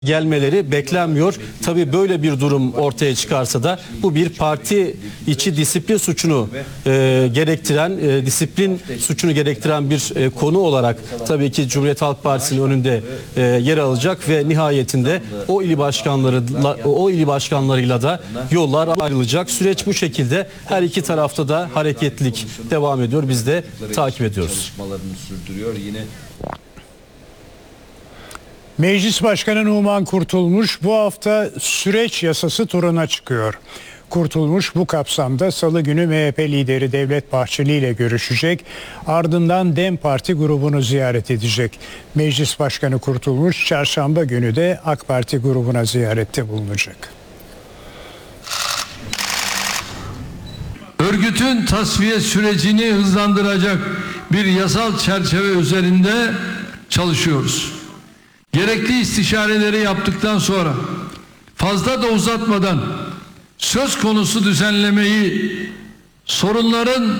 gelmeleri beklenmiyor. Tabii böyle bir durum ortaya çıkarsa da bu bir parti içi disiplin suçunu gerektiren bir konu olarak tabii ki Cumhuriyet Halk Partisi'nin önünde yer alacak ve nihayetinde o il başkanlarıyla da yollar ayrılacak. Süreç bu şekilde, her iki tarafta da hareketlilik devam ediyor. Biz de takip ediyoruz. Meclis Başkanı Numan Kurtulmuş bu hafta süreç yasası turuna çıkıyor. Kurtulmuş bu kapsamda Salı günü MHP lideri Devlet Bahçeli ile görüşecek. Ardından DEM Parti grubunu ziyaret edecek. Meclis Başkanı Kurtulmuş çarşamba günü de AK Parti grubuna ziyarette bulunacak. Örgütün tasfiye sürecini hızlandıracak bir yasal çerçeve üzerinde çalışıyoruz. Gerekli istişareleri yaptıktan sonra fazla da uzatmadan söz konusu düzenlemeyi sorunların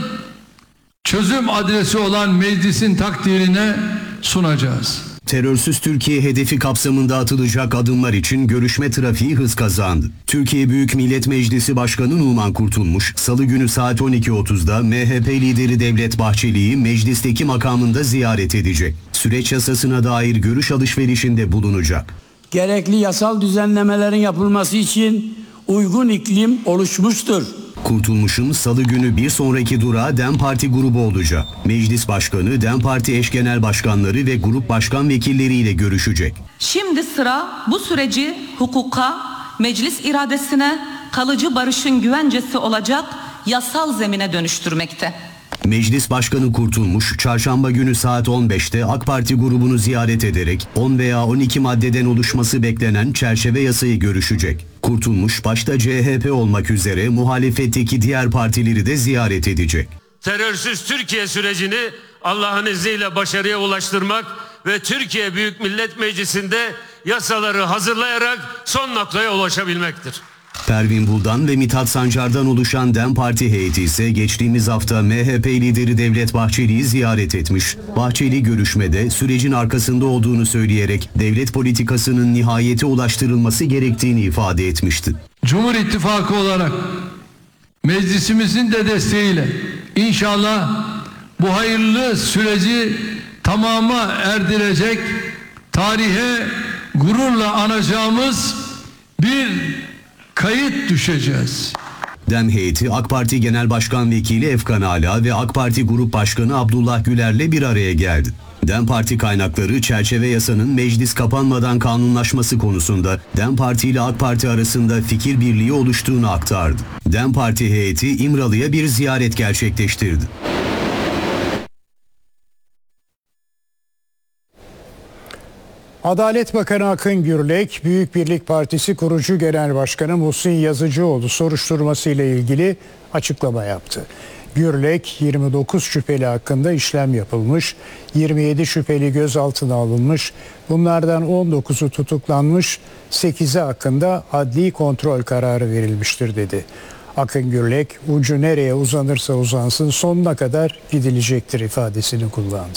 çözüm adresi olan meclisin takdirine sunacağız. Terörsüz Türkiye hedefi kapsamında atılacak adımlar için görüşme trafiği hız kazandı. Türkiye Büyük Millet Meclisi Başkanı Numan Kurtulmuş, Salı günü saat 12.30'da MHP lideri Devlet Bahçeli'yi meclisteki makamında ziyaret edecek. Süreç yasasına dair görüş alışverişinde bulunacak. Gerekli yasal düzenlemelerin yapılması için uygun iklim oluşmuştur. Kurtulmuş'un Salı günü bir sonraki durağı DEM Parti grubu olacak. Meclis Başkanı, DEM Parti eş genel başkanları ve grup başkan vekilleriyle görüşecek. Şimdi sıra bu süreci hukuka, meclis iradesine, kalıcı barışın güvencesi olacak yasal zemine dönüştürmekte. Meclis Başkanı Kurtulmuş, çarşamba günü saat 15'te AK Parti grubunu ziyaret ederek 10 veya 12 maddeden oluşması beklenen çerçeve yasayı görüşecek. Kurtulmuş, başta CHP olmak üzere muhalefetteki diğer partileri de ziyaret edecek. Terörsüz Türkiye sürecini Allah'ın izniyle başarıya ulaştırmak ve Türkiye Büyük Millet Meclisi'nde yasaları hazırlayarak son noktaya ulaşabilmektir. Pervin Buldan ve Mithat Sancar'dan oluşan DEM Parti heyeti ise geçtiğimiz hafta MHP lideri Devlet Bahçeli'yi ziyaret etmiş. Bahçeli görüşmede sürecin arkasında olduğunu söyleyerek devlet politikasının nihayete ulaştırılması gerektiğini ifade etmişti. Cumhur İttifakı olarak meclisimizin de desteğiyle inşallah bu hayırlı süreci tamama erdirecek, tarihe gururla anacağımız bir kayıt düşeceğiz. DEM heyeti AK Parti Genel Başkan Vekili Efkan Ala ve AK Parti Grup Başkanı Abdullah Güler'le bir araya geldi. DEM Parti kaynakları çerçeve yasanın meclis kapanmadan kanunlaşması konusunda DEM Parti ile AK Parti arasında fikir birliği oluştuğunu aktardı. DEM Parti heyeti İmralı'ya bir ziyaret gerçekleştirdi. Adalet Bakanı Akın Gürlek, Büyük Birlik Partisi kurucu genel başkanı Muhsin Yazıcıoğlu soruşturması ile ilgili açıklama yaptı. Gürlek, 29 şüpheli hakkında işlem yapılmış, 27 şüpheli gözaltına alınmış, bunlardan 19'u tutuklanmış, 8'i hakkında adli kontrol kararı verilmiştir dedi. Akın Gürlek, ucu nereye uzanırsa uzansın sonuna kadar gidilecektir ifadesini kullandı.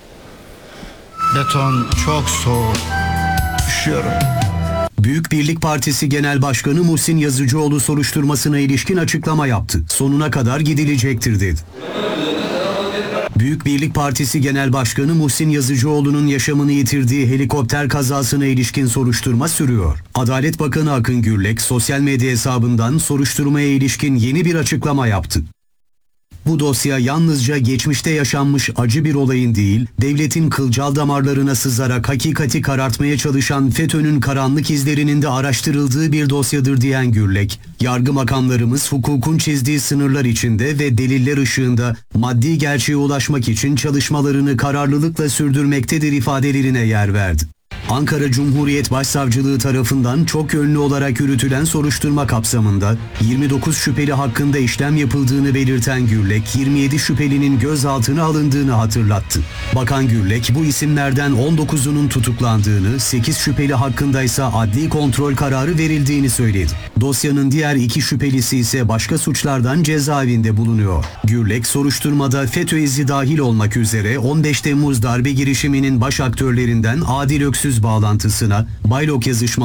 Beton çok soğuk. Üşüyorum. Büyük Birlik Partisi Genel Başkanı Muhsin Yazıcıoğlu soruşturmasına ilişkin açıklama yaptı. Sonuna kadar gidilecektir dedi. Büyük Birlik Partisi Genel Başkanı Muhsin Yazıcıoğlu'nun yaşamını yitirdiği helikopter kazasına ilişkin soruşturma sürüyor. Adalet Bakanı Akın Gürlek sosyal medya hesabından soruşturmaya ilişkin yeni bir açıklama yaptı. Bu dosya yalnızca geçmişte yaşanmış acı bir olayın değil, devletin kılcal damarlarına sızarak hakikati karartmaya çalışan FETÖ'nün karanlık izlerinin de araştırıldığı bir dosyadır diyen Gürlek, yargı makamlarımız hukukun çizdiği sınırlar içinde ve deliller ışığında maddi gerçeğe ulaşmak için çalışmalarını kararlılıkla sürdürmektedir ifadelerine yer verdi. Ankara Cumhuriyet Başsavcılığı tarafından çok yönlü olarak yürütülen soruşturma kapsamında 29 şüpheli hakkında işlem yapıldığını belirten Gürlek, 27 şüphelinin gözaltına alındığını hatırlattı. Bakan Gürlek, bu isimlerden 19'unun tutuklandığını, 8 şüpheli hakkında ise adli kontrol kararı verildiğini söyledi. Dosyanın diğer 2 şüphelisi ise başka suçlardan cezaevinde bulunuyor. Gürlek, soruşturmada FETÖ izi dahil olmak üzere 15 Temmuz darbe girişiminin baş aktörlerinden Adil Öksüz yüz bağlantısına, Baylok yazışma